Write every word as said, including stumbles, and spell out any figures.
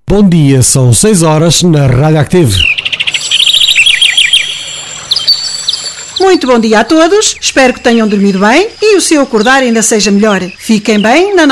Bom dia, são seis horas na Rádio Active. Muito bom dia a todos, espero que tenham dormido bem e o seu acordar ainda seja melhor. Fiquem bem na